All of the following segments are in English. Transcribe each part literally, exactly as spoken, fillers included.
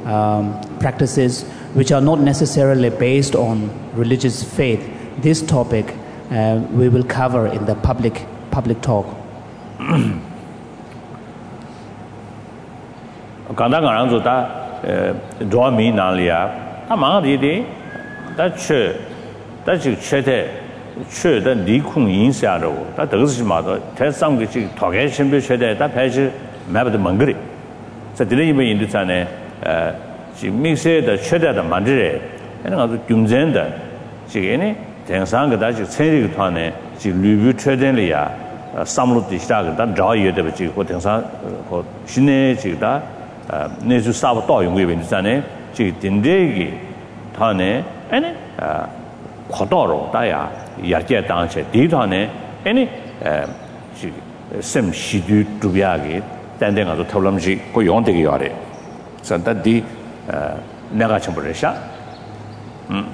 um, practices which are not necessarily based on religious faith. This topic uh, we will cover in the public public talk. Kanda ngarang zo ta draw mi na lia ta ma di di ta che ta chi che de che de li kong yin xia de ta de shi ma de ta sang ge chi to ge shen bi che de ta pai shi ma ba de meng ge sa de yi me yin de zan ne呃ji mi se de che de de man zhe na ga zu gyum zhen de ji ge ne den sang ge da ji chen ri ge tuan ne ji lu bu che de li ya sam lu di xia ge da zhao ye de ji ho den sang ho xin ne ji da 呃，那就差不多用为问题上呢，这定这个他呢，哎呢，呃，扩大了大家也接当些，第一趟呢，哎呢，呃，这什西度主要个，等等啊，都讨论是各样这个样的，所以到底呃哪个全部来下，嗯。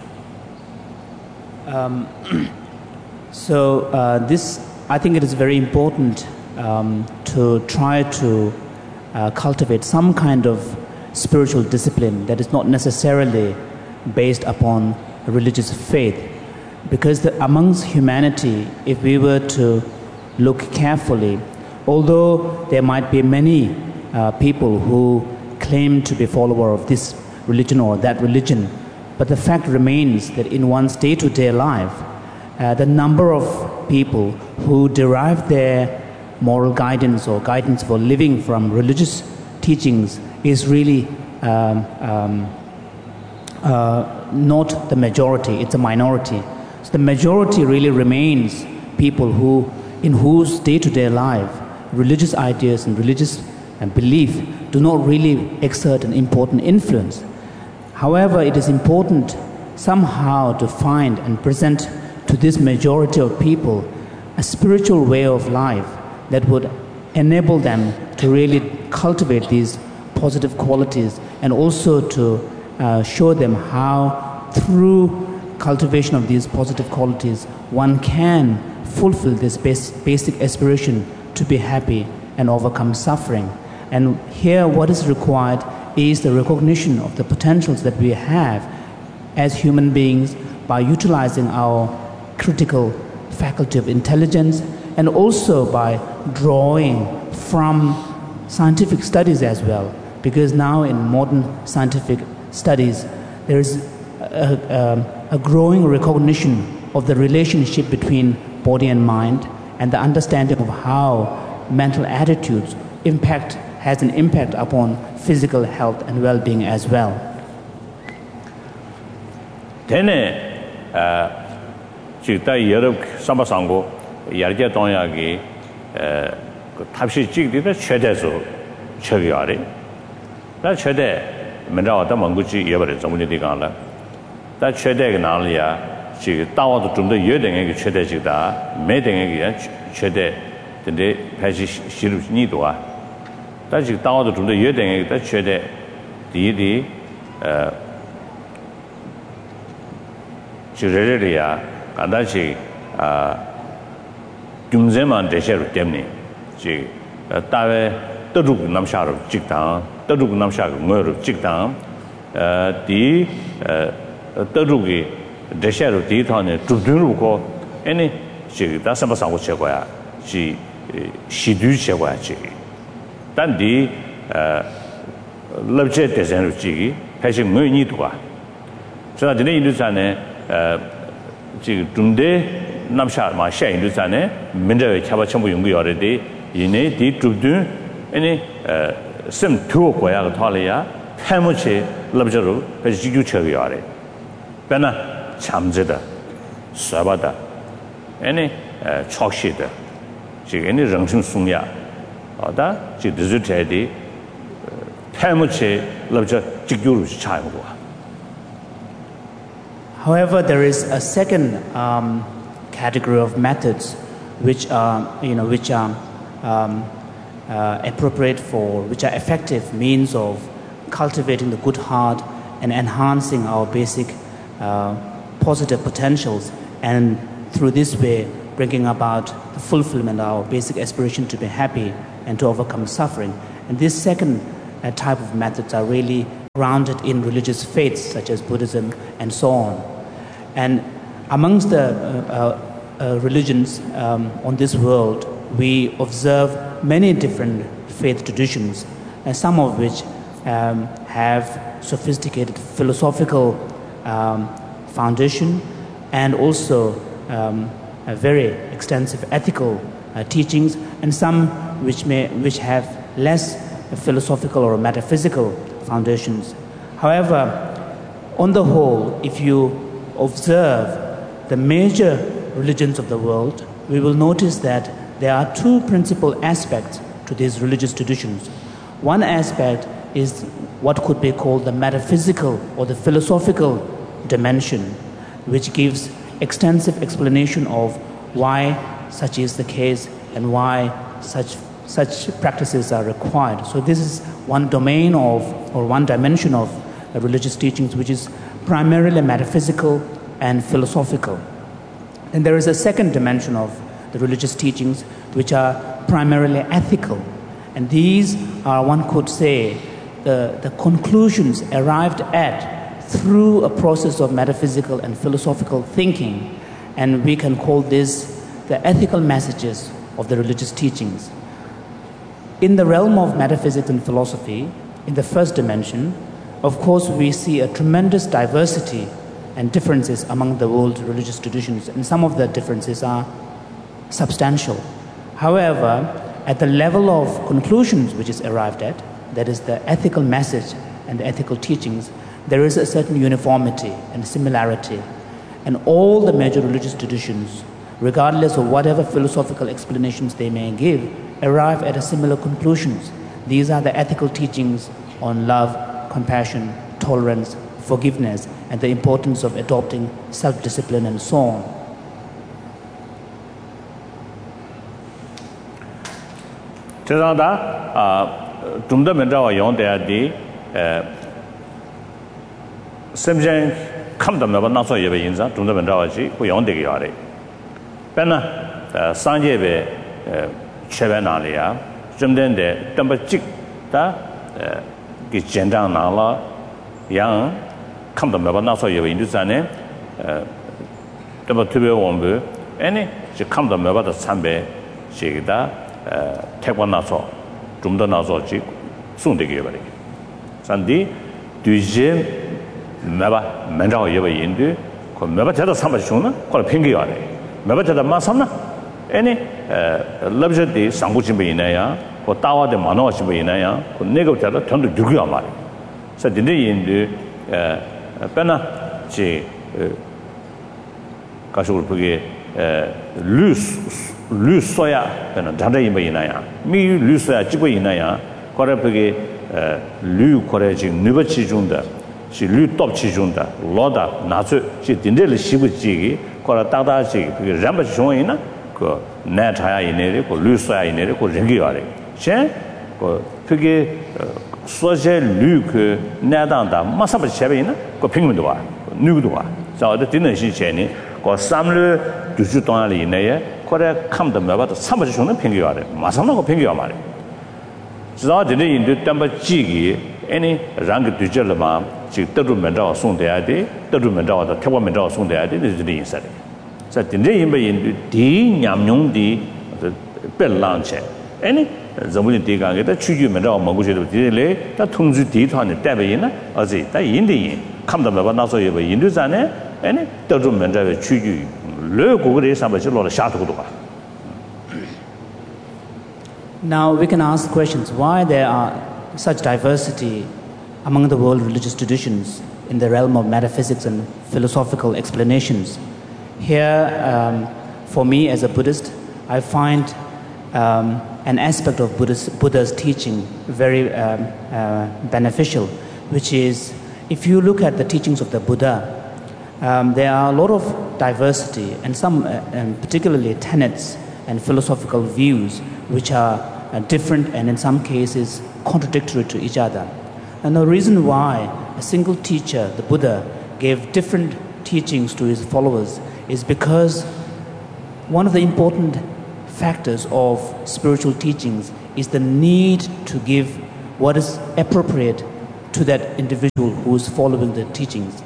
Um, so uh, this, I think it is very important um, to try to Uh, cultivate some kind of spiritual discipline that is not necessarily based upon religious faith, because the, amongst humanity, if we were to look carefully, although there might be many uh, people who claim to be follower of this religion or that religion, but the fact remains that in one's day-to-day life, uh, the number of people who derive their moral guidance or guidance for living from religious teachings is really um, um, uh, not the majority, it's a minority. So the majority really remains people who, in whose day-to-day life, religious ideas and religious uh, belief do not really exert an important influence. However, it is important somehow to find and present to this majority of people a spiritual way of life that would enable them to really cultivate these positive qualities, and also to uh, show them how through cultivation of these positive qualities one can fulfill this bas- basic aspiration to be happy and overcome suffering. And here what is required is the recognition of the potentials that we have as human beings by utilizing our critical faculty of intelligence, and also by drawing from scientific studies as well, because now in modern scientific studies there is a, a, a growing recognition of the relationship between body and mind, and the understanding of how mental attitudes impact has an impact upon physical health and well-being as well. Tene uh chita Europe samba sango yarje tonyagi uh 탑시 찍기도 최대소 최기하래. 나 최대 맨라다 망구지 예버래 전문이 가라. 나 최대가 나리야. 지금 다와도 좀더 여등에게 최대지다. 매등에게 최대 근데 다시 시루니도아. 나 지금 다와도 좀더 여등에게 최대 디디 어 지레레리아 간다시 아 김제만 대셔로 때문에 지 다외 떠주고 남샤로 직당 떠주고 남샤고 뭐로 직당 어디 떠주기 대셔로 디터네 주드르고 아니 지 다서버 상고 최고야 지 시두 최고야 지 단디 어 럽제 대전로 지기 사실 뭐니도가 제가 전에 인도산에 어 지금 중대 남샤 마샤 인도산에 민저의 차바 전부 연구열에 이내 뒤쪽도 아니 심 투어 거야 탈이야 해무치 럽저로 배지주 쳐요래 배나 참제다 쏴바다 아니 촉시다 지금 이 정신 숙야 어다 지 디지털이 해무치 럽저 직주로 차고. However, there is a second um, category of methods which are, you know, which are um, uh, appropriate for, which are effective means of cultivating the good heart and enhancing our basic uh, positive potentials, and through this way bringing about the fulfillment of our basic aspiration to be happy and to overcome suffering. And this second uh, type of methods are really grounded in religious faiths such as Buddhism and so on. And amongst the uh, uh, religions um, on this world, we observe many different faith traditions, and some of which um, have sophisticated philosophical um, foundation and also um, a very extensive ethical uh, teachings, and some which may which have less philosophical or metaphysical foundations. However, on the whole, if you observe the major religions of the world, we will notice that there are two principal aspects to these religious traditions. One aspect is what could be called the metaphysical or the philosophical dimension, which gives extensive explanation of why such is the case and why such such practices are required. So this is one domain of, or one dimension of the religious teachings, which is primarily metaphysical and philosophical. And there is a second dimension of the religious teachings, which are primarily ethical. And these are, one could say, the, the conclusions arrived at through a process of metaphysical and philosophical thinking. And we can call this the ethical messages of the religious teachings. In the realm of metaphysics and philosophy, in the first dimension, of course, we see a tremendous diversity and differences among the world religious traditions, and some of the differences are substantial. However, at the level of conclusions which is arrived at, that is the ethical message and the ethical teachings, there is a certain uniformity and similarity. And all the major religious traditions, regardless of whatever philosophical explanations they may give, arrive at a similar conclusions. These are the ethical teachings on love, compassion, tolerance, forgiveness, and the importance of adopting self-discipline and so on. Tezanda, Tumda Mendawa Yonde, Semjan Kamdam Naso Yinza, Tumda Mendawaji, who Yonde Yare. Pena, Sanjebe, Chevenalia, Jumden, Tambachik, da, Gijendang Nala, Yang, Kamdam Naso Yinzane, Tabatube Wombu, any, she Kamdam Mabata Sambe, Shigda. Tekwan naso, Jumda naso ji, soon the giver. Sandy, do you never mental you into? Could never tell the Samashuna, called Pingiare. Never tell the Masana? Any luxury Sanguchimbeinaya, or Tawa de Manochimbeinaya, could negotiate a ton to Jugiamari. Said the day in the Pena, she Kashur loose. Lu soya and Dada Inaya, me lu soya Chibuinaya, Korapege, Lu Korejing, Nuba Chijunda, she lu top Chijunda, Loda, Natsu, she didn't Shibuji, Koratada, Ramba Joina, Nat Haya in Eric, or Lu soya in Eric, or Rengiare. She, Piggy, Soja, Luke, Nadanda, Masaba Chavina, Copingua, Nudua. So the dinner she chenny, or Samlu, Dujutonali in there. Come the Mabata, somebody should not ping you at it. Masano ping you at it. So did it into Tamba Chigi, any rank Dujalama, she third mental soon the idea, third mental, the Tawa mental soon the idea is the inside. So the name into D, Yamyung D, the bell launch. Any Zamudi Diga, the Chuju mental Magushi delay, that Tunzu D on the Tabina, as it, that Indian. Come the Mabana so you were in Duzane, any third mental Chuju. Now we can ask questions why there are such diversity among the world religious traditions in the realm of metaphysics and philosophical explanations. Here, um, for me as a Buddhist, I find um, an aspect of Buddha's, Buddha's teaching very um, uh, beneficial, which is if you look at the teachings of the Buddha, Um, there are a lot of diversity and some, uh, and particularly tenets and philosophical views, which are uh, different and in some cases contradictory to each other. And the reason why a single teacher, the Buddha, gave different teachings to his followers is because one of the important factors of spiritual teachings is the need to give what is appropriate to that individual who is following the teachings.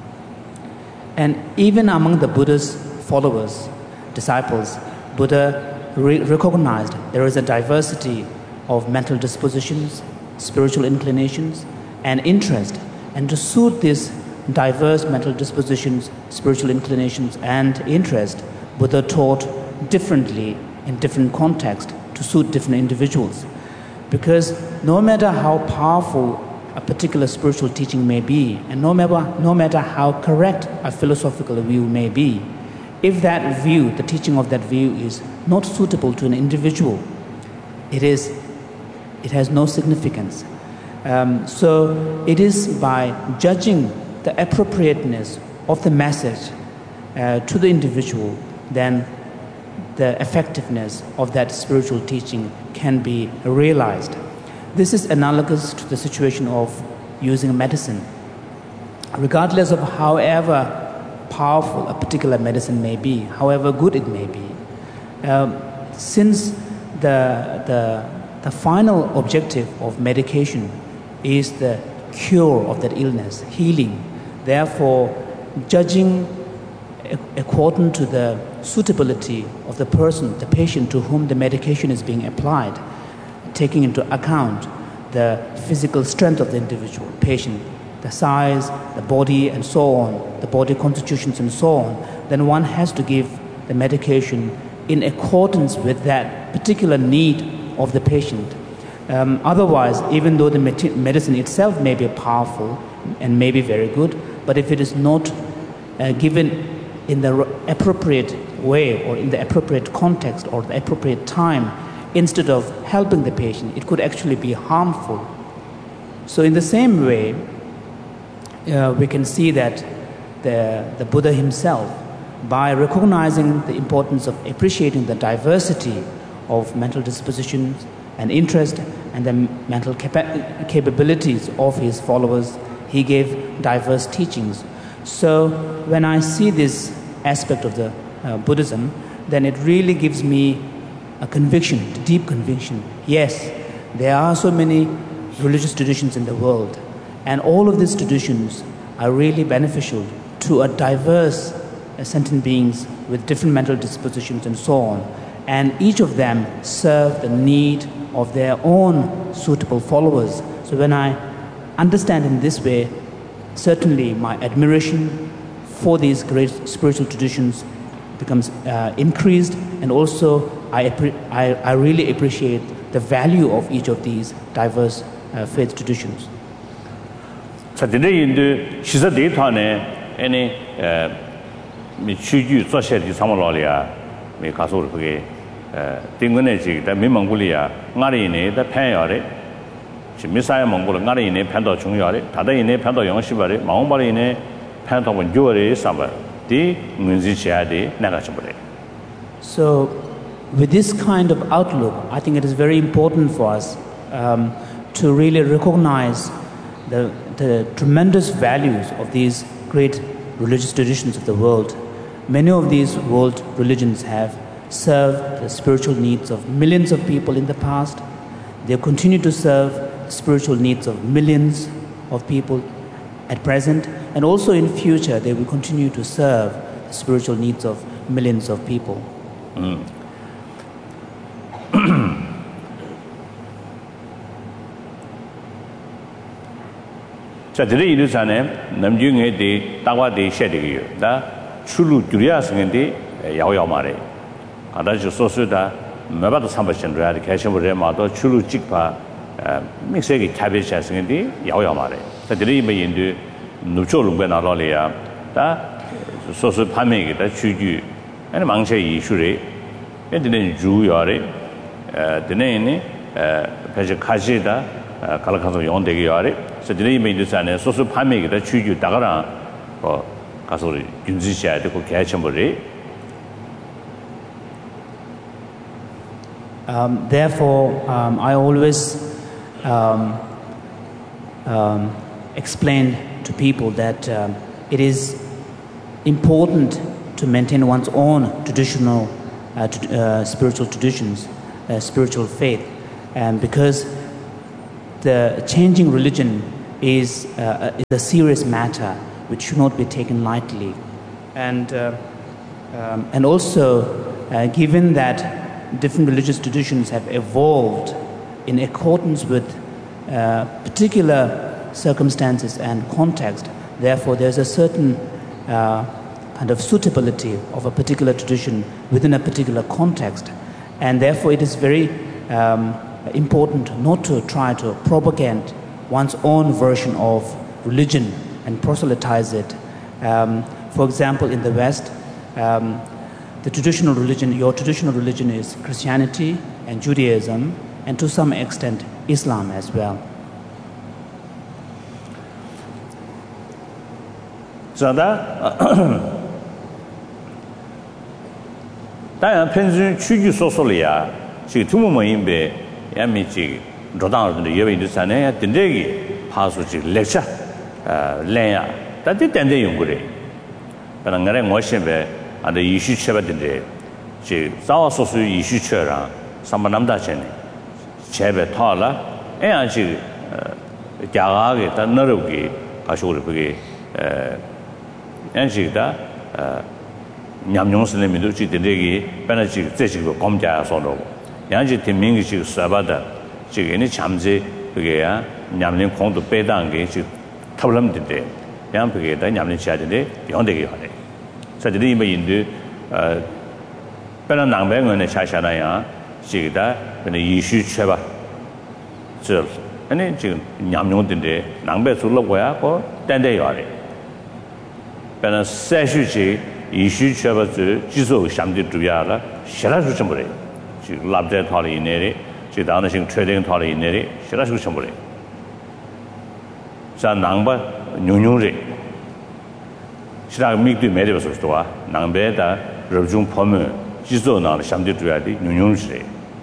And even among the Buddha's followers, disciples, Buddha re- recognized there is a diversity of mental dispositions, spiritual inclinations, and interest. And to suit these diverse mental dispositions, spiritual inclinations, and interest, Buddha taught differently in different contexts to suit different individuals. Because no matter how powerful a particular spiritual teaching may be, and no matter, no matter how correct a philosophical view may be, if that view, the teaching of that view is not suitable to an individual, it is, it has no significance. Um, so it is by judging the appropriateness of the message uh, to the individual, then the effectiveness of that spiritual teaching can be realized. This is analogous to the situation of using medicine. Regardless of however powerful a particular medicine may be, however good it may be, um, since the, the, the final objective of medication is the cure of that illness, healing, therefore judging according to the suitability of the person, the patient to whom the medication is being applied, taking into account the physical strength of the individual patient, the size, the body, and so on, the body constitutions and so on, then one has to give the medication in accordance with that particular need of the patient. Um, otherwise, even though the medicine itself may be powerful and may be very good, but if it is not uh, given in the appropriate way or in the appropriate context or the appropriate time, instead of helping the patient, it could actually be harmful. So in the same way, uh, we can see that the, the Buddha himself, by recognizing the importance of appreciating the diversity of mental dispositions and interest and the mental capa- capabilities of his followers, he gave diverse teachings. So when I see this aspect of the uh, Buddhism, then it really gives me a conviction, a deep conviction. Yes, there are so many religious traditions in the world, and all of these traditions are really beneficial to a diverse uh, sentient beings with different mental dispositions and so on. And each of them serve the need of their own suitable followers. So when I understand in this way, certainly my admiration for these great spiritual traditions becomes uh, increased, and also I, I, I really appreciate the value of each of these diverse uh, faith traditions. 자, today in the 시사 데이터네, any 취주 소셜이 사물로리아, 미 가서를 그게 띵근에 지다 미망굴이야, 나리네 다 편야래, 미사야 몽골 나리네 편도 중요하래, 다다이네 편도 영시바래, 마음바리네 편도 원조래 삼바, 디 문지시아데 나가셔버래. So, with this kind of outlook, I think it is very important for us um, to really recognize the, the tremendous values of these great religious traditions of the world. Many of these world religions have served the spiritual needs of millions of people in the past. They continue to serve the spiritual needs of millions of people at present, and also in future they will continue to serve the spiritual needs of millions of people. Mm. 자, 저희 이르산에 남중에 대 따와대 셔되기요. 다 출루 줄이야스는데 야오야 말에. 아다지 소소다 매바도 삼바션으로 하게 개심을 해마도 출루 찍파 믹스에게 타베샤스는데 야오야 말에. 자, 저희 이메인도 누초롱배 나라리아. 다 소소 판매게 다 주주 아니 망체 이슈래. 근데 주요래. 에 드네니 에 배제 가지다 갈라카서 용되게 요래. 저들이 메인도산에 소소 판매기다 주주 다가라 어 가서 윤지시야 되고 개천벌이. Um, therefore, um, I always um, um, explain to people that um, it is important to maintain one's own traditional uh, t- uh, spiritual traditions, uh, spiritual faith, and because the changing religion is, uh, is a serious matter which should not be taken lightly. And, uh, um, and also, uh, given that different religious traditions have evolved in accordance with uh, particular circumstances and context, therefore there's a certain uh, kind of suitability of a particular tradition within a particular context. And therefore it is very um, important not to try to propagate one's own version of religion and proselytize it. Um, for example, in the West, um, the traditional religion, your traditional religion is Christianity and Judaism, and to some extent Islam as well. Zada, 다양 편지 취기 소설이야. 지금 두 모임에 야미지 로당을 예외도 산에 된대기 파수지 렉처 아 래야 다들 된대 연구래. 그러나 내가 뭐심에 안데 이슈 쳐봤는데 지 싸워서서 이슈 쳐라 삼만남다전에 제배 타라 애아지 자가게 다 너럽게 가시고 그게 에 엔지다 어 냠용스네 미도지 되게 변하지 제지고 검자서로 양지 대민이 사바다 지금이 잠재 그게야 냠린 공도 빼다는 게 지금 탑람인데 양 그게 다 냠린 지하인데 영대게 하네. 사실이 이메인데 어 변한 낭배는 차샤나야 지다 근데 이슈 쳐봐. 저 아니 지금 냠용인데 낭배 술로고야 고 딴데 하네. 변한 세슈지 이슈 쳐봐서 지속 상대 주야라 싫어서 좀 그래. 지금 랍제 탈이 내리 지금 다른 식 트레이딩 탈이 내리 싫어서 좀 그래. 자 낭바 뉴뉴리 시작 미도 매려서 좋아. 낭배다 러중 포면 지속 나는 상대 주야디 뉴뉴리.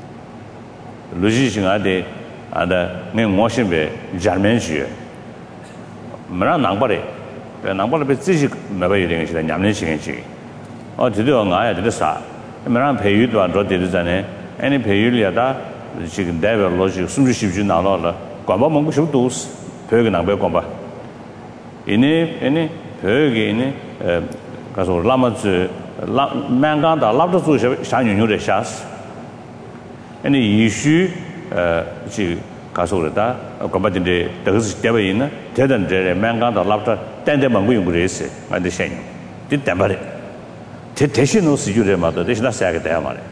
로지싱아데 아다 내 모션베 자면시 뭐라 낭바래 낭바를 배 지식 매바이 되는 시대 냠는 시간이 어 드디어 나야 드렸어 뭐라 배유도 안 되잖아요 아니 배유리야다 지금 대별 로직 숨주십주 나눠라 관바 먹고 싶도 배가 낭배 관바 이니 이니 배게 이니 가서 라마즈 라 만간다 라브도 주셔 샤뉴뉴의 샤스 아니 이슈 어 지금 가서 그러다 관바진데 더스 때문에 있나 대단데 만간다 라브도 딴데 먹고 용 그랬어. 근데 셴. 됐단 말이야. 대 대신으로 쓰주래 말도 대신 나서야 돼야 말이야.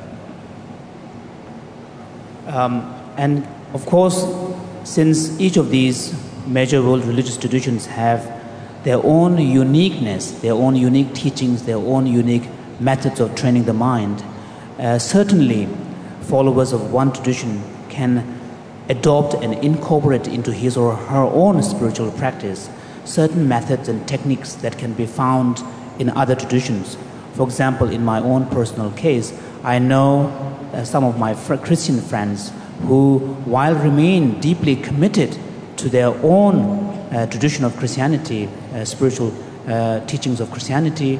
Um and of course since each of these major world religious traditions have their own uniqueness, their own unique teachings, their own unique methods of training the mind, uh, certainly followers of one tradition can adopt and incorporate into his or her own spiritual practice certain methods and techniques that can be found in other traditions. For example, in my own personal case, I know uh, some of my fr- Christian friends who, while remain deeply committed to their own uh, tradition of Christianity, uh, spiritual uh, teachings of Christianity,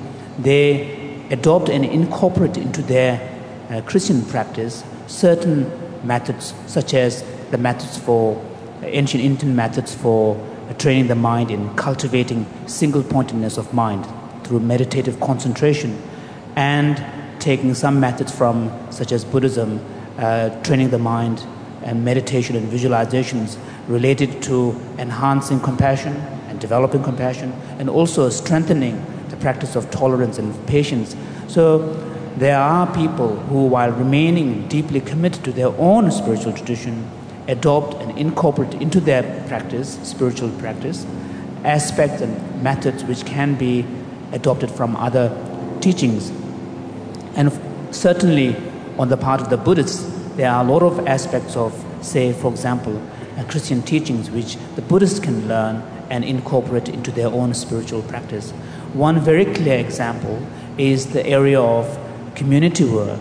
they adopt and incorporate into their uh, Christian practice certain methods, such as the methods for uh, ancient Indian methods for training the mind in cultivating single-pointedness of mind through meditative concentration, and taking some methods from, such as Buddhism, uh, training the mind and meditation and visualizations related to enhancing compassion and developing compassion, and also strengthening the practice of tolerance and patience. So there are people who, while remaining deeply committed to their own spiritual tradition, adopt and incorporate into their practice, spiritual practice, aspects and methods which can be adopted from other teachings. And certainly on the part of the Buddhists, there are a lot of aspects of, say, for example, uh, Christian teachings which the Buddhists can learn and incorporate into their own spiritual practice. One very clear example is the area of community work,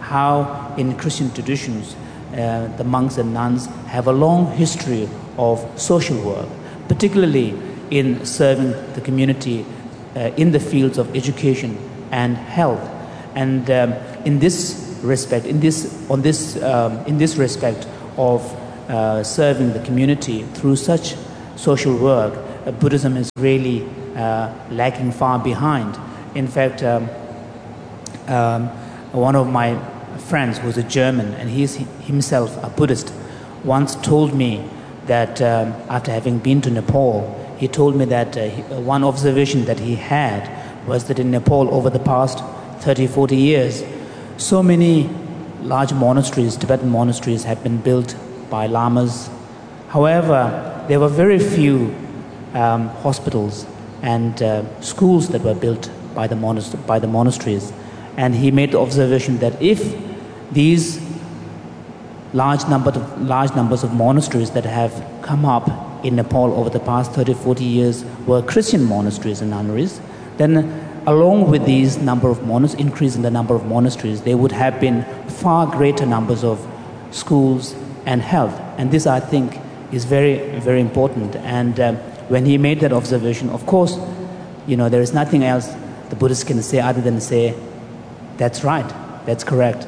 how in Christian traditions Uh, the monks and nuns have a long history of social work, particularly in serving the community uh, in the fields of education and health. And um, in this respect, in this on this um, in this respect of uh, serving the community through such social work, uh, Buddhism is really uh, lagging far behind. In fact, um, um, one of my friends who's a German, and he's himself a Buddhist, once told me that um, after having been to Nepal, he told me that uh, he, uh, one observation that he had was that in Nepal over the past thirty, forty years, so many large monasteries, Tibetan monasteries, have been built by lamas. However, there were very few um, hospitals and uh, schools that were built by the, monast- by the monasteries. And he made the observation that if these large, number of, large numbers of monasteries that have come up in Nepal over the past thirty, forty years were Christian monasteries and nunneries, then along with these number of monasteries, increase in the number of monasteries, there would have been far greater numbers of schools and health. And this, I think, is very, very important. And um, when he made that observation, of course, you know, there is nothing else the Buddhists can say other than say, that's right, that's correct.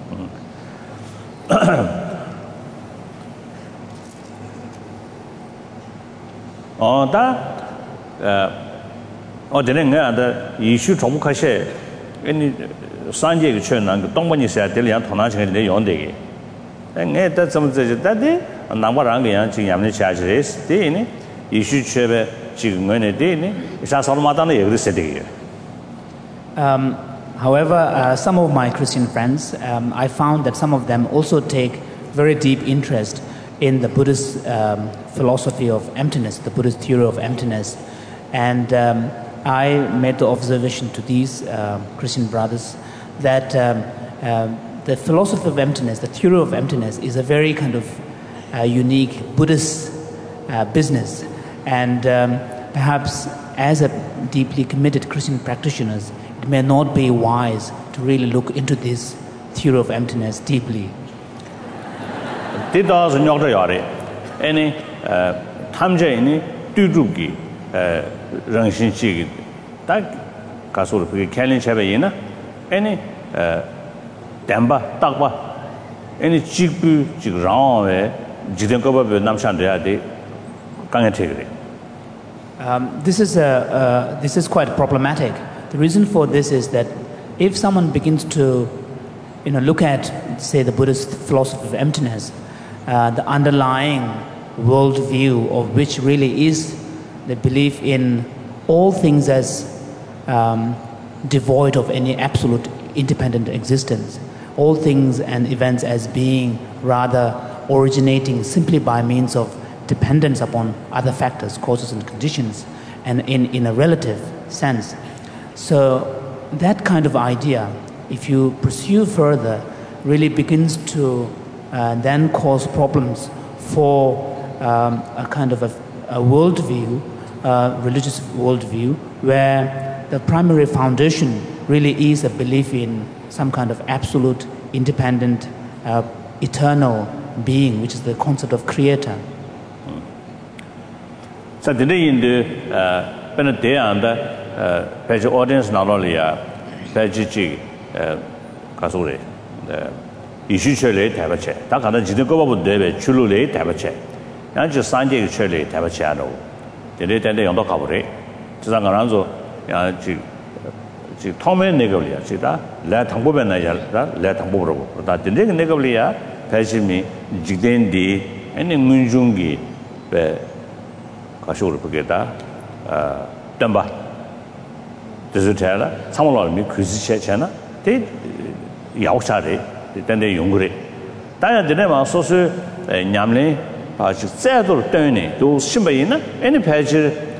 Oh, that, oh, the thing that you should talk about any Sanjay Chun and Tomani said, Delia Tonach de Yonde. And that's some of the day, a number of young Yamni charges, Dini, you should share Chigmene Dini, it's as all Madame every city. Um, however, uh, some of my Christian friends, um, I found that some of them also take very deep interest in the Buddhist um, philosophy of emptiness, the Buddhist theory of emptiness. And um, I made the observation to these uh, Christian brothers that um, uh, the philosophy of emptiness, the theory of emptiness, is a very kind of uh, unique Buddhist uh, business. And um, perhaps as a deeply committed Christian practitioners, it may not be wise to really look into this theory of emptiness deeply. Did those in your yard any Tamjani Dudugi Rangshin Chig that Castle Kelly Chavayina any Damba Tagba any Chipu Chigran Jidankoba Namshandria de Gangatigri. Um, this is a uh, this is quite problematic. The reason for this is that if someone begins to, you know, look at, say, the Buddhist philosophy of emptiness, uh, the underlying worldview of which really is the belief in all things as um, devoid of any absolute independent existence, all things and events as being rather originating simply by means of dependence upon other factors, causes and conditions, and in, in a relative sense. So that kind of idea, if you pursue further, really begins to uh, then cause problems for um, a kind of a, a worldview, uh, religious worldview, where the primary foundation really is a belief in some kind of absolute, independent, uh, eternal being, which is the concept of creator. So today in the uh, Benedict and the page audience not only a page G Kasuri, the issue Chile Tabache, Takana Jidoko Debe, Chulule Tabache, and just Sanjay Chile Tabachano. The late day on the Cabri, Zangaranzo, Tommy Negolia, Chita, let Hamburg Niger, let Hamburg, that the Negolia, Pajimi, Jigdendi, and in Munjungi, Kashur Pugeta, Dumba. This is Tella, some of me, Christian Chana, they Yaushari, then they Yungri. Diana Dinema, so Yamley, Page Saddle Tony, those Shimbaina, any page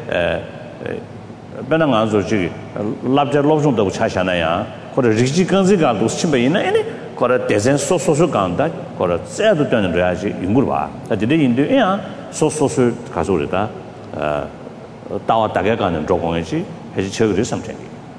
Benanganzo, Labja Lobson of Chashanaya, for a Rigi Ganziga, those Shimbaina, any, for a descent so social conduct, for a Saddle Tony Raji, Yungurva, that day in the air, so social Kasurita, Tawa Tagagan and Drogongi. Something.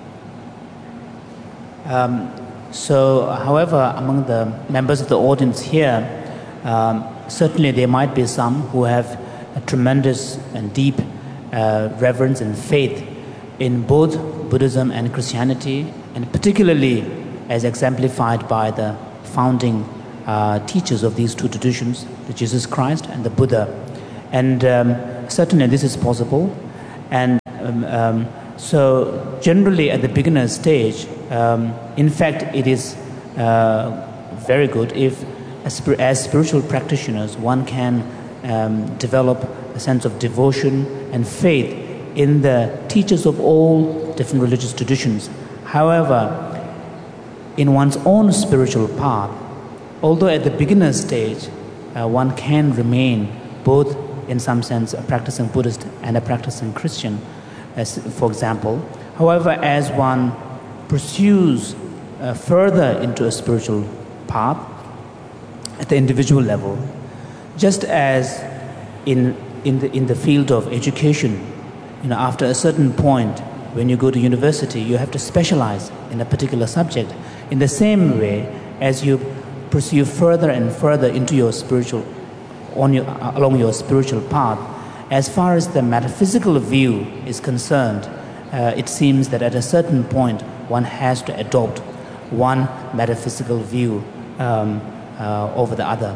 Um, so, however, among the members of the audience here, um, certainly there might be some who have a tremendous and deep uh, reverence and faith in both Buddhism and Christianity, and particularly as exemplified by the founding uh, teachers of these two traditions, the Jesus Christ and the Buddha. And um, certainly this is possible. And um, um, so generally at the beginner stage, um, in fact, it is uh, very good if, as, as spiritual practitioners, one can um, develop a sense of devotion and faith in the teachers of all different religious traditions. However, in one's own spiritual path, although at the beginner stage, uh, one can remain both, in some sense, a practicing Buddhist and a practicing Christian, as, for example. However, as one pursues uh, further into a spiritual path at the individual level, just as in, in, the, in the field of education, you know, after a certain point, when you go to university, you have to specialize in a particular subject. In the same way, as you pursue further and further into your spiritual, on your, along your spiritual path, as far as the metaphysical view is concerned, uh, it seems that at a certain point, one has to adopt one metaphysical view um, uh, over the other.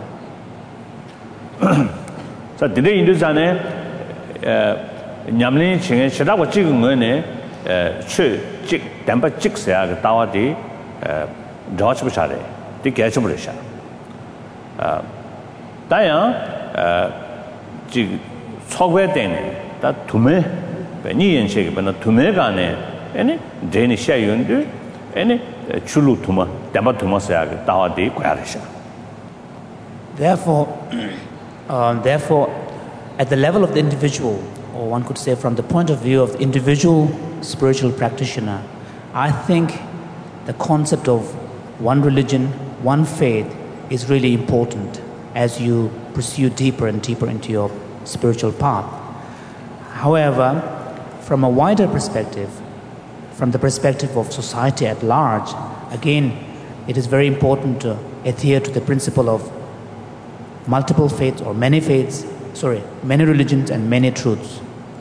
So today in this Nyamlin Ching, Shadawa Chigungone, Chu, Chik, Temper Chixia, Tawadi, George Bushare, the Gachabrisha. Daya, Jig, Sogwe Dane, that to me, Benny and Shake, but not to me, any Danish Shayundu, any Chulu Tuma, Temper Tumasag, Tawadi, Quarisha. Therefore, uh, therefore, at the level of the individual, or one could say from the point of view of the individual spiritual practitioner, I think the concept of one religion, one faith is really important as you pursue deeper and deeper into your spiritual path. However, from a wider perspective, from the perspective of society at large, again, it is very important to adhere to the principle of multiple faiths or many faiths, sorry, many religions and many truths.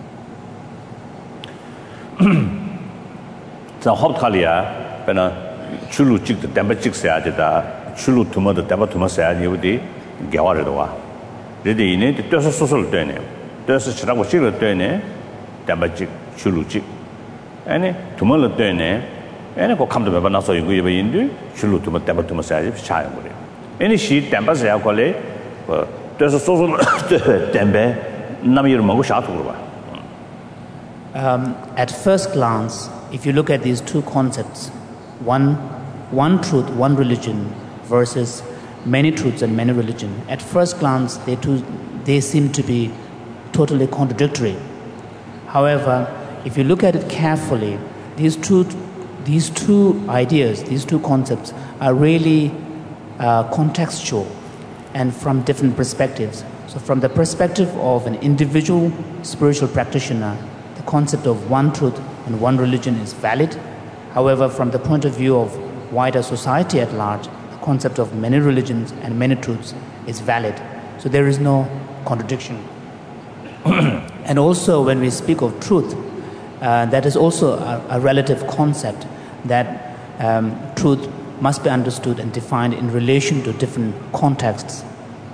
So Hopkalia, Bena Chulu Chik, the Temper Chik Sayada, Chulu Tuma, the Temper Tuma Sayadi, the Gawaradua. Ready in it, there's a social dene, there's a Chirago dene, Temper Chik, Chulu Chik. Any Tumala dene, any go come to Banaso, you go into Chulu Tuma, Temper Tuma Sayadi, child. Any sheet, Temper Sayakole, there's a social Tempe, Namir Mogushaturba. Um, at first glance, if you look at these two concepts, one, one truth, one religion versus many truths and many religion, at first glance, they, two, they seem to be totally contradictory. However, if you look at it carefully, these two, these two ideas, these two concepts are really uh, contextual and from different perspectives. So from the perspective of an individual spiritual practitioner, the concept of one truth and one religion is valid. However, from the point of view of wider society at large, the concept of many religions and many truths is valid. So there is no contradiction. And also when we speak of truth, uh, that is also a, a relative concept that um, truth must be understood and defined in relation to different contexts.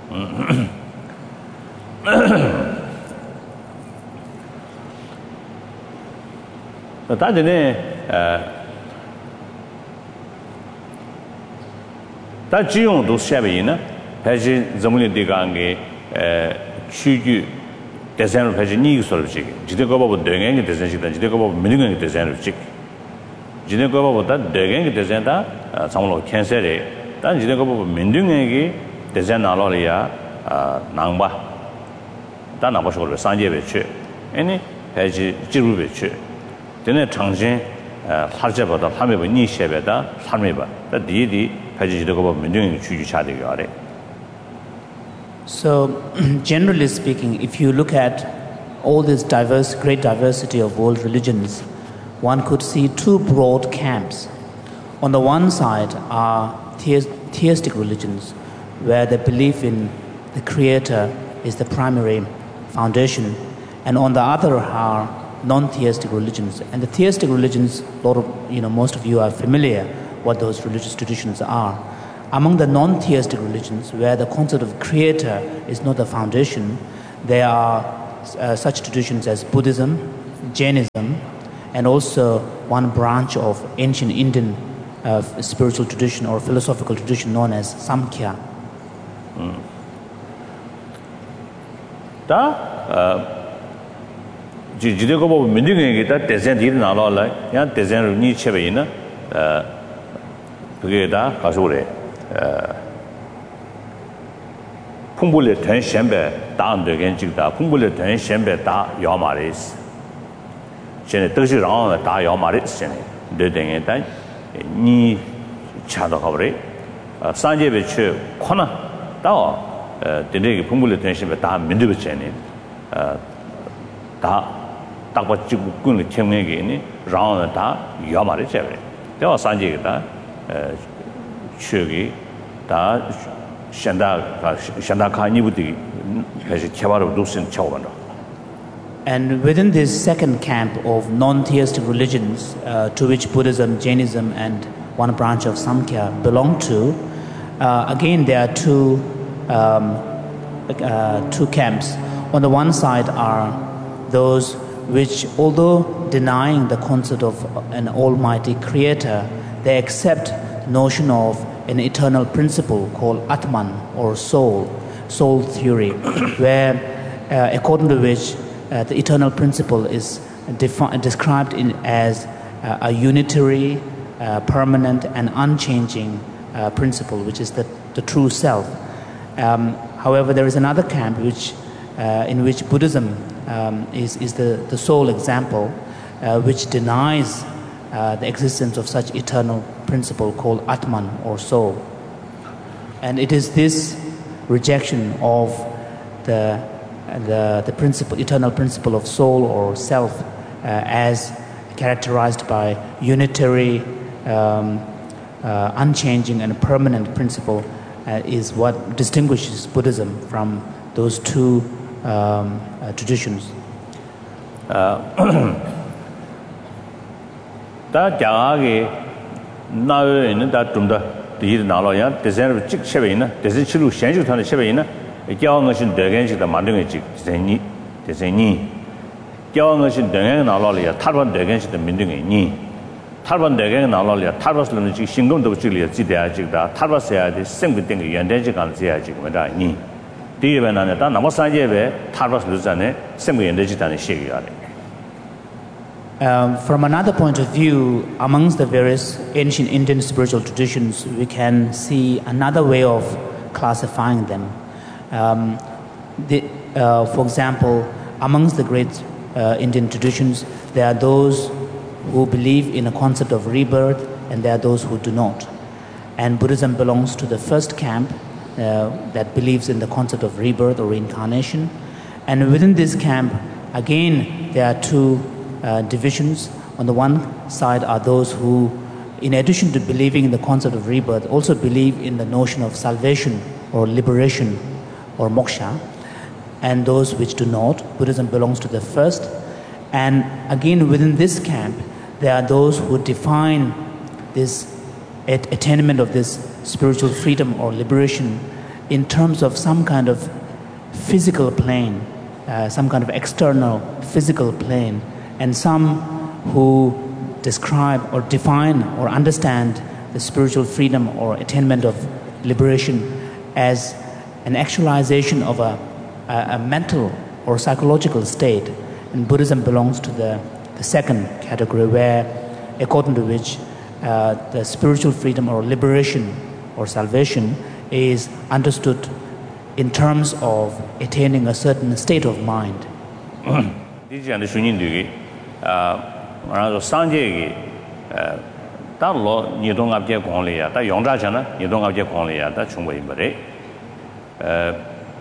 Tadine, Tajion do Shabina, Paji Zamuli Digangi, Chuju, design of Pagini sort of chick, Jidegoba doing a design, Jidegoba million design of chick. Jidegoba that doing design that, some of cancer, then Jidegoba Mindungi, design Aloria, Namba, Danabasho, Sanje Vichu, any Paji Jiru Vichu. Then Changjin, Harjabata, Hameba, Nishebeda, Hameba, that deity, Pajidogo, Mindung, Chuchadi. So, generally speaking, if you look at all this diverse, great diversity of world religions, one could see two broad camps. On the one side are theistic religions, where the belief in the Creator is the primary foundation, and on the other are non-theistic religions. And the theistic religions, a lot of, you know, most of you are familiar what those religious traditions are. Among the non-theistic religions, where the concept of Creator is not the foundation, there are uh, such traditions as Buddhism, Jainism, and also one branch of ancient Indian uh, spiritual tradition or philosophical tradition known as Samkhya. Mm. Da, jide ko bo mindi nge ta design di na lo la, ya design ni chebe na, uh, bge da ka so re, uh, 풍불의 전신배 다안되게 찍다 풍불의 전신배 다 야마리스 전에 뜻이 라운드 다 야마리스 전에 되게 다 니 차도 가버리 산제배 최 코나 다 되게 풍불의 전신배 다 민들어 전에 다 딱바 찍고 끊을 청내게니 라운드 다 야마리스 제베 다 산제가 최기 다 And within this second camp of non-theistic religions, uh, to which Buddhism, Jainism, and one branch of Samkhya belong to, uh, again there are two um, uh, two camps. On the one side are those which, although denying the concept of an almighty creator, they accept the notion of an eternal principle called Atman or soul, soul theory, where uh, according to which uh, the eternal principle is defi- described in, as uh, a unitary, uh, permanent and unchanging uh, principle, which is the, the true self. Um, however, there is another camp which, uh, in which Buddhism um, is, is the, the sole example, uh, which denies Uh, the existence of such eternal principle called Atman or soul. And it is this rejection of the, the, the principle, eternal principle of soul or self uh, as characterized by unitary, um, uh, unchanging and permanent principle uh, is what distinguishes Buddhism from those two um, uh, traditions. Uh, 다 자가게 나에는 다 좀더 뒤에 나로야 대선을 찍 셔베이나 대선 치료 현실 타는 셔베이나 교황 것은 대견식다 만든 게 대선이 대선이 교황 것은 대견 나로야 탈반 대견식다 만든 게 니 탈반 대견 나로야 탈바스는 지 신금도 지리야 지대야 지다 탈바스야 돼 생긴 게 연대지 간지야 지금 다 니. 뒤에는 다 남산제베 탈바스를 전에 생긴 연대지 다는 시기가 돼. Um, from another point of view, amongst the various ancient Indian spiritual traditions, we can see another way of classifying them. Um, the, uh, for example, amongst the great uh, Indian traditions, there are those who believe in a concept of rebirth, and there are those who do not. And Buddhism belongs to the first camp uh, that believes in the concept of rebirth or reincarnation. And within this camp, again, there are two Uh, divisions. On the one side are those who, in addition to believing in the concept of rebirth, also believe in the notion of salvation or liberation or moksha, and those which do not. Buddhism belongs to the first. And again, within this camp, there are those who define this at- attainment of this spiritual freedom or liberation in terms of some kind of physical plane, uh, some kind of external physical plane. And some who describe or define or understand the spiritual freedom or attainment of liberation as an actualization of a, a, a mental or psychological state. And Buddhism belongs to the, the second category, where, according to which uh, the spiritual freedom or liberation or salvation is understood in terms of attaining a certain state of mind. 아, 그래서 상제기 달로 니동압제 공리야. 다 용자잖아. 니동압제 공리야. 다 충분히 버리. 에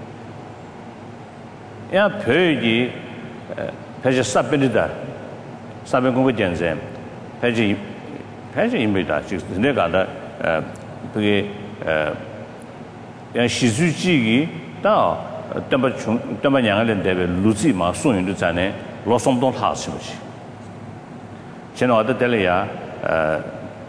야, 표기 패지 sabbilida. sabbil 공부 전쟁. 패지 패지입니다. 지금 내가 다 그게 에 야, 시주지기 다 담바 중 담바 양을 대비 루지 마 소윤도 전에 로송동 하시듯이 저는 어디 때려야 어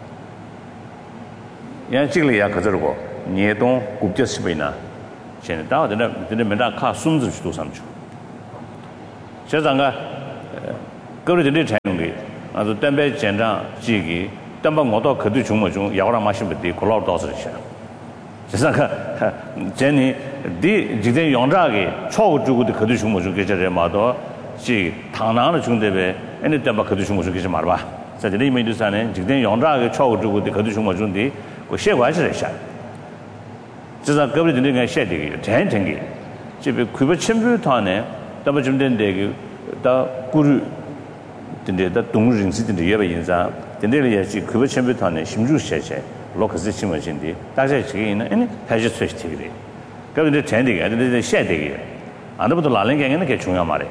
양식이야 그저고 니동 국제스베나 저는 다들 근데 맨날 카 숨즈도 삼주 제장가 거리들이 되는 아주 담배 전장 지기 담배 모두 그도 중뭐 중 야구랑 마시면 돼 골라도 도서시야 제장가 제니 디 지대 용자게 초고 주고도 그도 중뭐 중 계절에 마도 지 당나는 중대배 애네 담배 그도 중뭐 중 계절 말 봐. 자这里面就是呢지대 용자게 초고 주고도 그도 중뭐 중데 그 세관시를 샤 제가 거리들이 그 세대게 전 전게 집에 구부 침부터네 담배 좀 된데 다 구르 근데 다 동물인지인데 예배 인사 근데 예지 그거 첨부터는 심주세세 로커스 심어진데 다시 지금 아니 다시 스위치되게 그런데 전되게 근데 셔되게 안도부터 라는 게 있는 게 중요한 말이에요.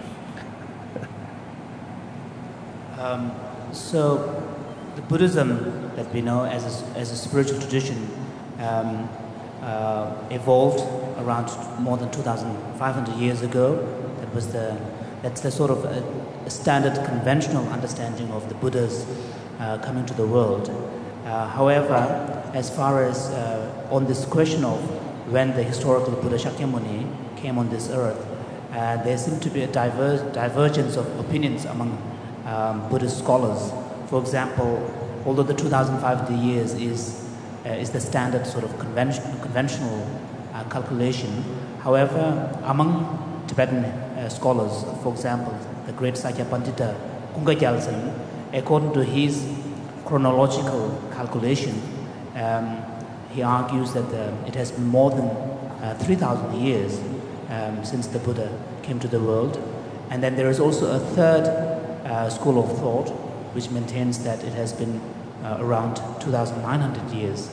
Um so the Buddhism that we know as a, as a spiritual tradition um uh, evolved around more than two thousand five hundred years ago. That was the That's the sort of a, a standard conventional understanding of the Buddhas uh, coming to the world. Uh, however, as far as uh, on this question of when the historical Buddha Shakyamuni came on this earth, uh, there seemed to be a diver divergence of opinions among um, Buddhist scholars. For example, although the two thousand five hundred years is, uh, is the standard sort of convention, conventional uh, calculation, however, among Tibetan uh, scholars, for example, the great Sakya Pandita Kunga Gyaltsen, according to his chronological calculation, um, he argues that the, it has been more than uh, three thousand years um, since the Buddha came to the world. And then there is also a third uh, school of thought which maintains that it has been uh, around two thousand nine hundred years.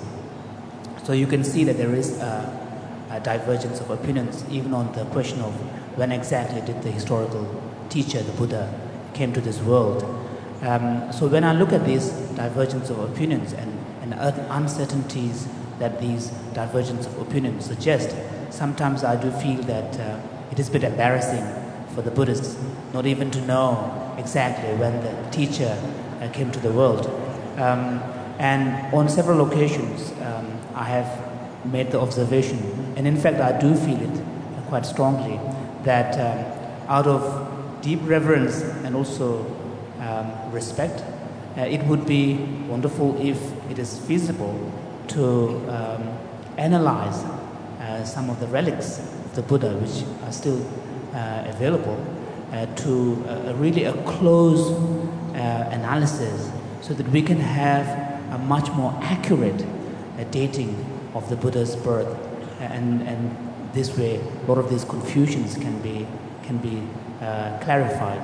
So you can see that there is a, a divergence of opinions even on the question of when exactly did the historical teacher, the Buddha, came to this world. Um, so when I look at these divergence of opinions and, and uncertainties that these divergence of opinions suggest, sometimes I do feel that uh, it is a bit embarrassing for the Buddhists not even to know exactly when the teacher uh, came to the world. Um, and on several occasions, um, I have made the observation, and in fact I do feel it quite strongly, that um, out of deep reverence and also um, respect, uh, it would be wonderful if it is feasible to um, analyze uh, some of the relics of the Buddha which are still uh, available uh, to uh, really a close uh, analysis so that we can have a much more accurate uh, dating of the Buddha's birth, and, and this way a lot of these confusions can be can be uh, clarified.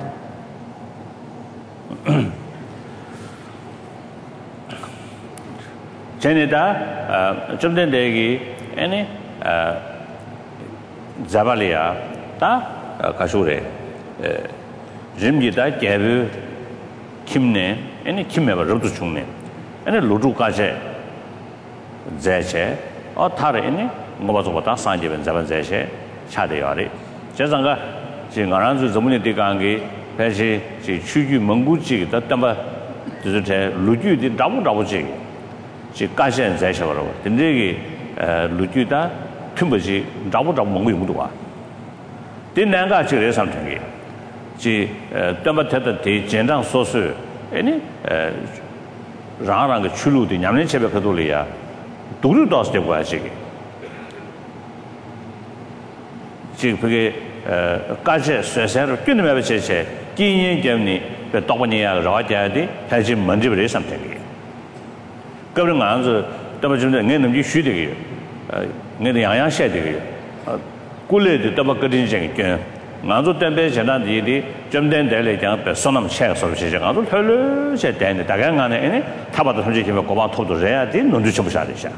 제네다 좀 된 얘기 아니 자발이야 다 가쇼래 짐기다 개부 김네 아니 김매버 로도 중네 아니 로도까지 제체 어 타르니 뭐가서보다 산지변 자반 제체 차대요리 제상가 지금 안한주 전문의 대강기 배시 지 추주蒙古籍的담바就是在陆剧的找不找不这个지 가시엔 제셔라고 근데 에 루주다 틈버지找不找蒙古用的话第两个就是上程게 지 담바테다 대 전장 소수 아니 에 라랑 그 출루도 냠내 제배 그돌이야 도루도 왔을 때 뭐야지 지금 그게 에 가시 쇠쇠로 끊으면 제체 기인 때문에 그 도번이야 라와자디 다시 먼저 버리 상태게 그런 거 아주 또 좀 내는 게 쉬되게 어 내는 양양 셔되게 어 꿀레도 또 그런 생각 아주 때문에 전화들이 좀 된데래 장 배선남 셔 소리지 아주 털르셔 되는데 다간 안에 타바도 솔직히 고방 토도 해야 돼 논주 좀 샤리샤.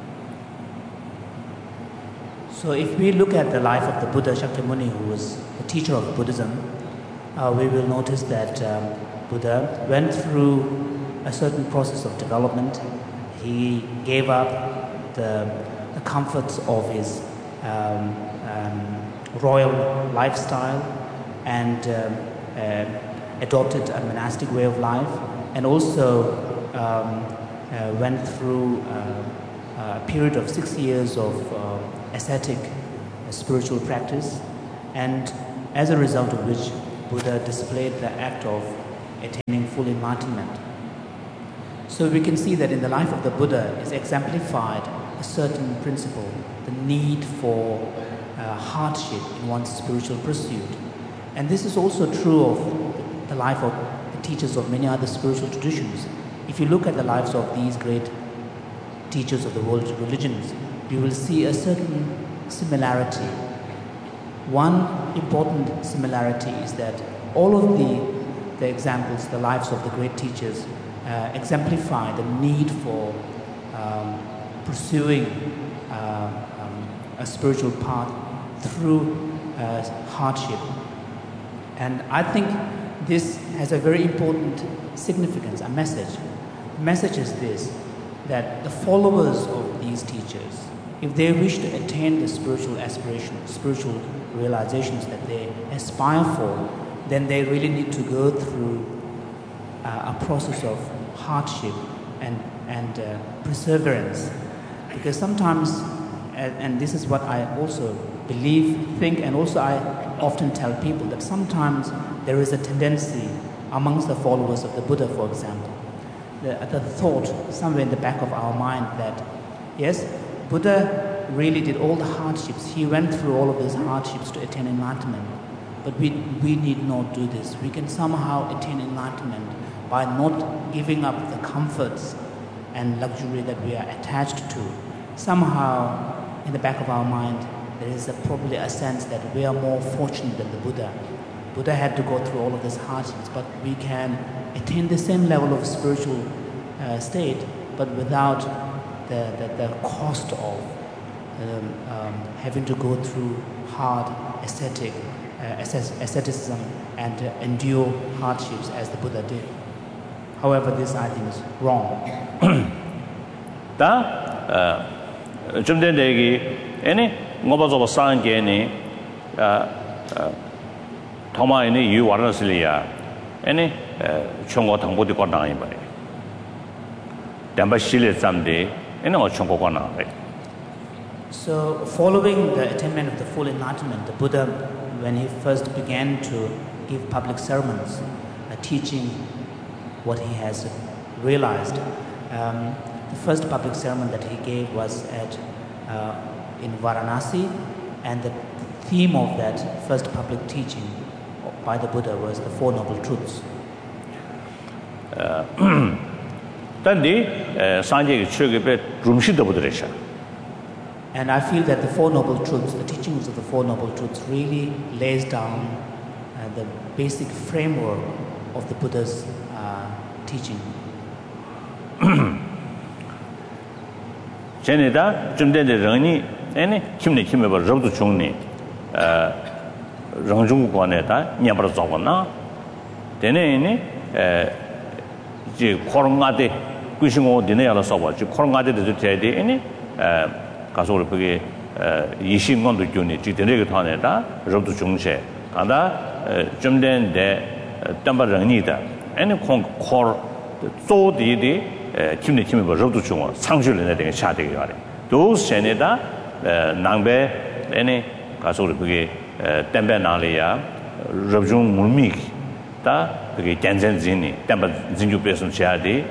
So if we look at the life of the Buddha Shakyamuni, who was the teacher of Buddhism, uh, we will notice that um, Buddha went through a certain process of development. He gave up the, the comforts of his um, um, royal lifestyle and um, uh, adopted a monastic way of life, and also um, uh, went through uh, a period of six years of uh, ascetic uh, spiritual practice, and as a result of which Buddha displayed the act of attaining full enlightenment. So we can see that in the life of the Buddha is exemplified a certain principle, the need for uh, hardship in one's spiritual pursuit. And this is also true of the life of the teachers of many other spiritual traditions. If you look at the lives of these great teachers of the world religions, you will see a certain similarity. One important similarity is that all of the, the examples, the lives of the great teachers uh, exemplify the need for um, pursuing uh, um, a spiritual path through uh, hardship. And I think this has a very important significance, a message. The message is this, that the followers of these teachers, if they wish to attain the spiritual aspirations, spiritual realizations that they aspire for, then they really need to go through uh, a process of hardship and, and uh, perseverance. Because sometimes, and, and this is what I also believe, think, and also I often tell people, that sometimes there is a tendency amongst the followers of the Buddha, for example, the, the thought somewhere in the back of our mind that, yes, Buddha really did all the hardships. He went through all of these hardships to attain enlightenment. But we, we need not do this. We can somehow attain enlightenment by not giving up the comforts and luxury that we are attached to. Somehow, in the back of our mind, there is a, probably a sense that we are more fortunate than the Buddha. Buddha had to go through all of these hardships, but we can attain the same level of spiritual uh, state, but without the, the, the cost of um, um, having to go through hard ascetic, uh, asceticism and uh, endure hardships as the Buddha did. However, this I think is wrong. Da, 좀 된 얘기, 아니, 뭐봐서 상계니, 아, 도마이니 유와르슬이야, 아니, 총고 당보디 거나이 말이. 담바 실레 잠데, 아니 어 총고 거나이. So, following the attainment of the full enlightenment, the Buddha, when he first began to give public sermons, uh, teaching what he has realized, um, the first public sermon that he gave was at uh, in Varanasi, and the theme of that first public teaching by the Buddha was the Four Noble Truths. And I feel that the Four Noble Truths, the teachings of the Four Noble Truths, really lays down uh, the basic framework of the Buddha's uh, teaching. 전에다 좀 전에 런이 애니 힘내 힘에 봐 저도 중니 어 런중국관에다 냐버서 잡았나 되네니 에 이제 코로나데 꾸싱고 되네야로 써봐 지 코로나데도 돼야돼 애니 에 가서 우리 그게 에 이십년도 중에 지대내게 타네다 저도 중세 가다 좀 된데 담바런이다 애니 콩코 조디디 김내 김에 뭐 저도 좀 상실을 내게 샤되게 가래. 또 세네다 남배 애니 가서 그게 템베 나리아 접중 물미 다 그게 전전진이 템베 진주 배선 샤디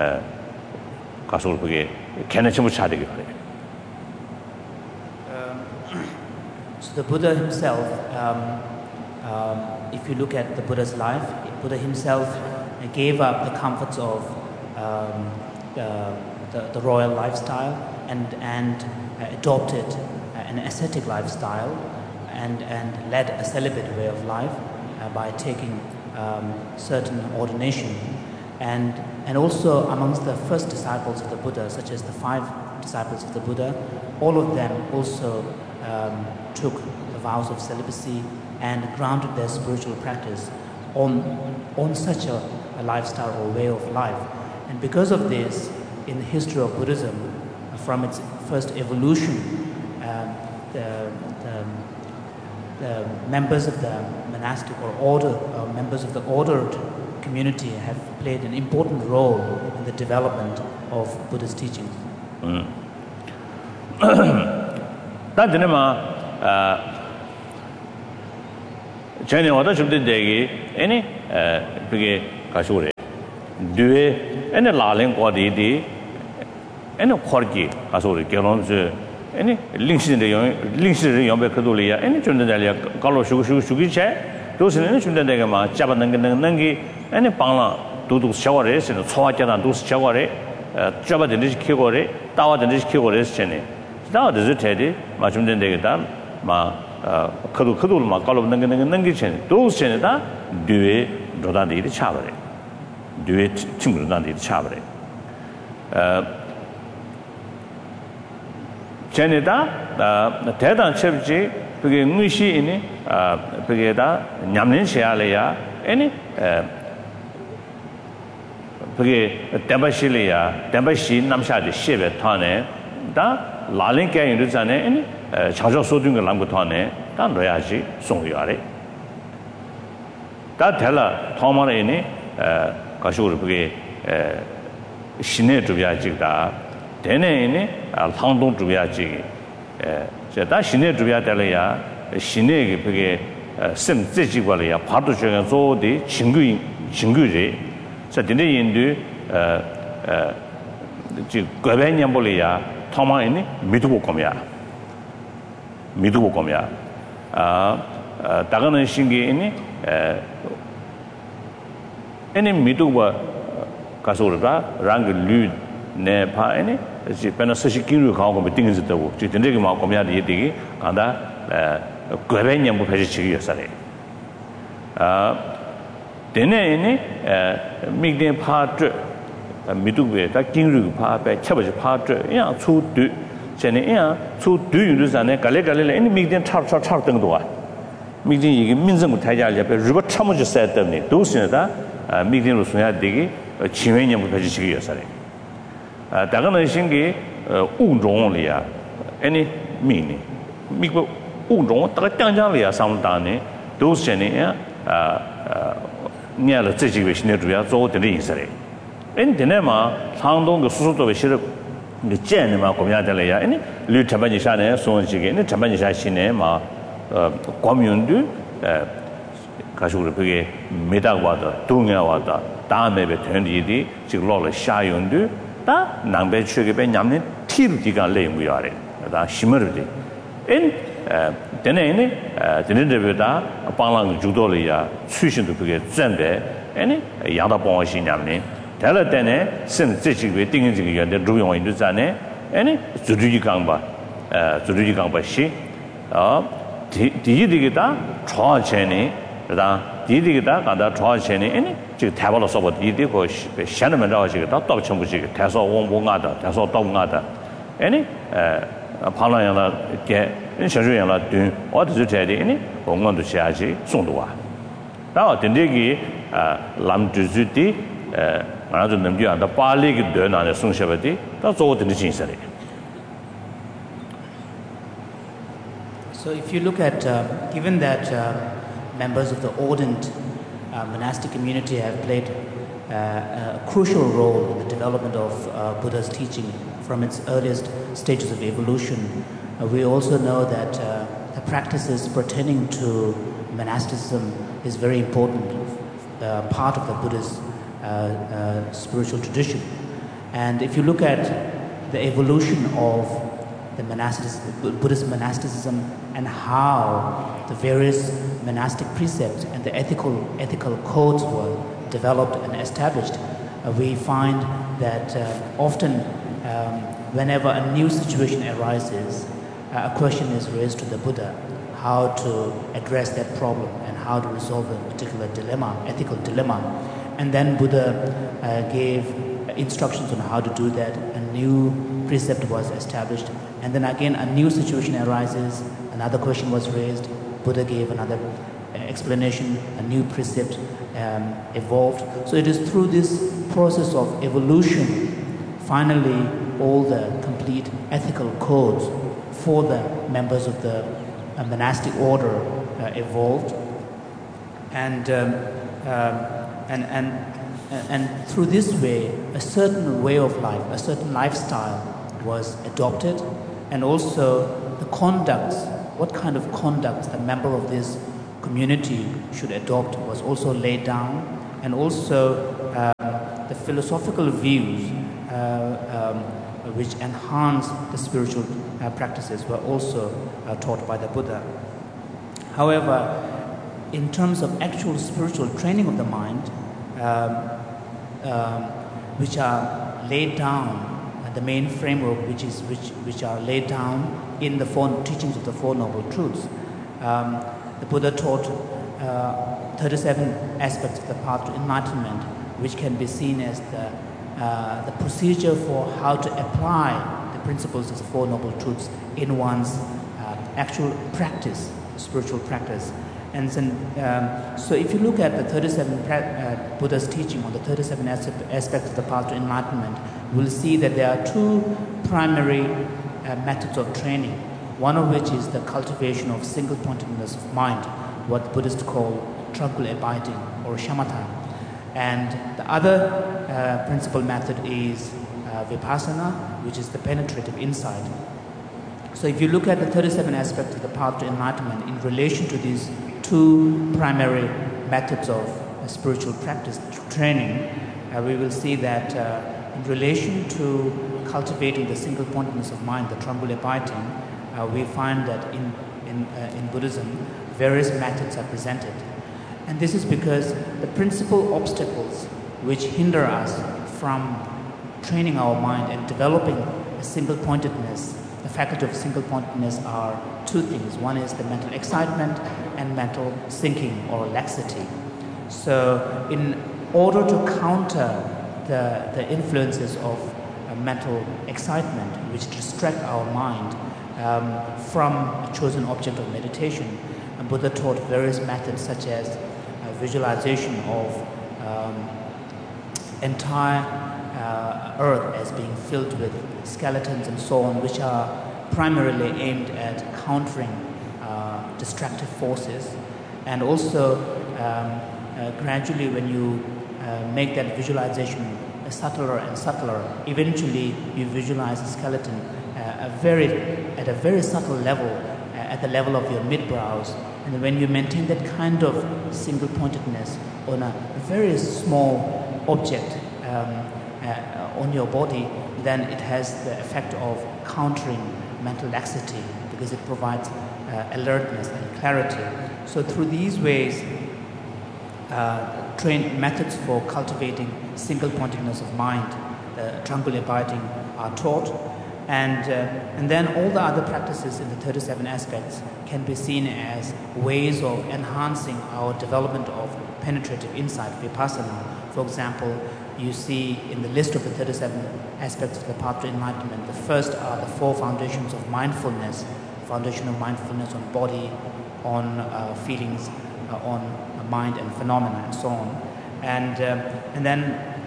가서 그게 개내침을 샤되게 가래. So the Buddha himself, um, um, if you look at the Buddha's life, Buddha himself gave up the comforts of Um, the, the, the royal lifestyle and, and uh, adopted uh, an ascetic lifestyle and, and led a celibate way of life uh, by taking um, certain ordination. And, and also amongst the first disciples of the Buddha, such as the five disciples of the Buddha, all of them also um, took the vows of celibacy and grounded their spiritual practice on, on such a, a lifestyle or way of life. And because of this, in the history of Buddhism, from its first evolution, um, the, the, the members of the monastic or order, uh, members of the ordered community have played an important role in the development of Buddha's teachings. 전에 와다 좀 되게 아니 그게 가시오래 뒤에 아니 라랭 거디디 아니 거기 가시오래 결혼스 아니 링신의 영 링신의 영배 그돌이야 아니 좀 되려 갈로 쉬고 쉬고 쉬기체 도스는 좀 되게 막 잡는 게 능기 아니 방라 도도 샤워레스는 소화자단 도스 샤워레 잡아든 시키고래 따와든 시키고래 전에 다들 저들이 맞좀 된다겠다 마 그도 그도 막 갈로 능게 능게 능게 전에 도스 전에다 뒤에 로단들이 차버려 뒤에 친구들한테 차버려 어 전에다 대단 첩지 그게 의시이니 아 그게다 냠는 시야래야 아니 그게 템바실이야 템바시 남샤데 시베 타네 다 라랭게 인르자네 아니 자저 소든 걸 남고 타네 다 넣어야지 송유아래 다 될라 토마레니 에 가시고 그게 에 신의 주비아지다 대내니 상동 주비아지 에 제가 신의 주비아 될래야 신의 그게 심自己관리야 파도 중에 조디 친구 친구지 자 근데 인도 어어 지 거배년 볼이야 토마이니 미두고 거미야 미두고 거미야 아 다가는 신기이니 에 애니 미두고 가서르다 랑글 류네 파이니 지 페나스시 기루 가고 뭐 띵은 짓다고 지 근데 막 거미야 되게 간다 에 거배년 뭐 패지 지기였어요 아 되네니 미긴 파트 미두게 다 긴르 파배 쳐버지 파트 야 초드 전에 야 초드 유르산에 갈래갈래 이 미긴 차차차 등도와 미긴 이게 민정부 타자를 옆에 루버 참으지 써야 때문에 도스네다 미긴으로 써야 되게 지회년부 배지시기였어요 아 다가는 신기 우종리야 아니 미니 미고 우종 딱 땅장리야 상당히 도스네 아 니알自己为新的主要做的意思嘞。因今年嘛，长东个叔叔作为写的，你见的嘛，国家的嘞呀，因绿成本以下呢，送几个，那成本以下新的嘛，呃，国民的呃，可是我这个没大话的，东亚话的，大那边团体的，这个老了下用的，但南边去个边伢们体力地方累不要嘞，但西门的，因。呃，等等呢，呃，等等这边da帮人做到了呀，出行都这个准备，哎呢，养到帮些伢们呢，但了等呢，甚至这几个定这个原的路用就在呢，哎呢，做对讲吧，呃，做对讲吧些，啊，第第一这个da超前呢，是吧？第一这个da干到超前呢，哎呢，这个台湾的说法，第一这个现在们这这个到到全部这个台少往往外的，台少到外的，哎呢，呃。旁人样了给人小学样了对我就是这的呢我们都下去送的啊然后等这个啊咱就是的呃俺就能讲到巴黎个对那的送下来的到做的精神的 So if you look at uh, given that uh, members of the ordained uh, monastic community have played uh, a crucial role in the development of uh, Buddha's teaching from its earliest stages of evolution. Uh, we also know that uh, the practices pertaining to monasticism is very important uh, part of the Buddha's uh, uh, spiritual tradition. And if you look at the evolution of the monasticism, Buddhist monasticism and how the various monastic precepts and the ethical, ethical codes were developed and established, uh, we find that uh, often Um, whenever a new situation arises, uh, a question is raised to the Buddha, how to address that problem and how to resolve a particular dilemma, ethical dilemma. And then Buddha uh, gave instructions on how to do that. A new precept was established. And then again, a new situation arises, another question was raised, Buddha gave another explanation, a new precept um, evolved. So it is through this process of evolution finally, all the complete ethical codes for the members of the uh, monastic order uh, evolved, and, um, um, and and and through this way, a certain way of life, a certain lifestyle was adopted, and also the conducts, what kind of conducts the member of this community should adopt was also laid down, and also uh, the philosophical views uh, um, which enhance the spiritual uh, practices were also uh, taught by the Buddha. However, in terms of actual spiritual training of the mind, um, um, which are laid down, the main framework which is which which are laid down in the four teachings of the Four Noble Truths. Um, the Buddha taught uh, thirty-seven aspects of the path to enlightenment, which can be seen as the uh, the procedure for how to apply the principles of the Four Noble Truths in one's uh, actual practice, spiritual practice. And then, um, so if you look at the thirty-seven uh, Buddha's teaching on the thirty-seven aspects of the path to enlightenment, we'll see that there are two primary uh, methods of training, one of which is the cultivation of single-pointedness of mind, what Buddhists call tranquil abiding or shamatha. And the other uh, principal method is uh, vipassana, which is the penetrative insight. So if you look at the thirty-seven aspects of the path to enlightenment in relation to these two primary methods of uh, spiritual practice training, uh, we will see that uh, in relation to cultivating the single-pointedness of mind, the tranquil abiding, uh, we find that in, in, uh, in Buddhism, various methods are presented. And this is because the principal obstacles which hinder us from training our mind and developing a single-pointedness, the faculty of single-pointedness, are two things. One is the mental excitement and mental sinking or laxity. So in order to counter the, the influences of uh, mental excitement which distract our mind um, from a chosen object of meditation, and Buddha taught various methods such as uh, visualization of um, entire uh, earth as being filled with skeletons and so on, which are primarily aimed at countering uh, destructive forces. And also um, uh, gradually when you uh, make that visualization subtler and subtler, eventually you visualize a skeleton uh, a very, at a very subtle level, uh, at the level of your mid-brows. And when you maintain that kind of single-pointedness on a very small object um, uh, on your body, then it has the effect of countering mental laxity because it provides uh, alertness and clarity. So through these ways, uh, train methods for cultivating single-pointedness of mind, the tranquil abiding, are taught. And, uh, and then all the other practices in the thirty-seven aspects can be seen as ways of enhancing our development of penetrative insight, vipassana. For example, you see in the list of the thirty-seven aspects of the path to enlightenment, the first are the four foundations of mindfulness, foundation of mindfulness on body, on uh, feelings, uh, on uh, mind and phenomena, and so on. And, uh, and then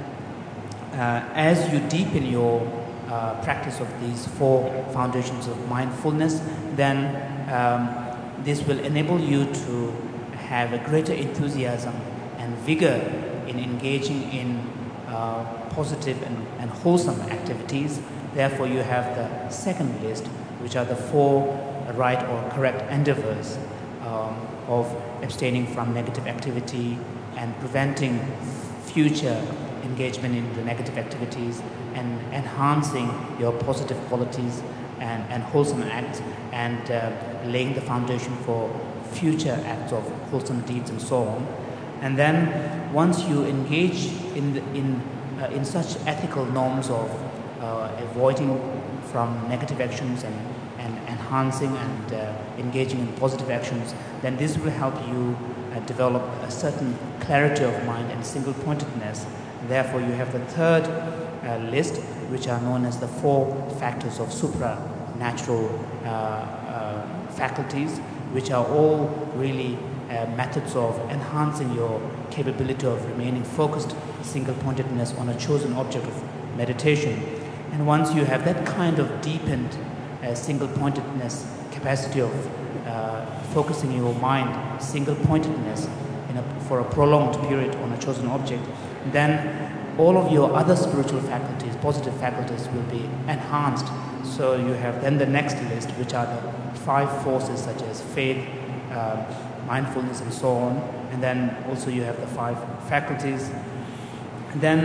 uh, as you deepen your uh, practice of these four foundations of mindfulness, then um, this will enable you to have a greater enthusiasm and vigor in engaging in uh, positive and, and wholesome activities. Therefore, you have the second list, which are the four right or correct endeavors um, of abstaining from negative activity and preventing future engagement in the negative activities and enhancing your positive qualities and, and wholesome acts and uh, laying the foundation for future acts of wholesome deeds and so on. And then once you engage in, the, in, uh, in such ethical norms of uh, avoiding from negative actions and, and enhancing and uh, engaging in positive actions, then this will help you uh, develop a certain clarity of mind and single-pointedness. Therefore, you have the third uh, list, which are known as the four factors of supranatural uh, uh, faculties, which are all really uh, methods of enhancing your capability of remaining focused, single-pointedness on a chosen object of meditation. And once you have that kind of deepened uh, single-pointedness capacity of uh, focusing your mind, single-pointedness in a, for a prolonged period on a chosen object, then all of your other spiritual faculties, positive faculties, will be enhanced. So you have then the next list, which are the five forces such as faith, uh, mindfulness and so on. And then also you have the five faculties. And then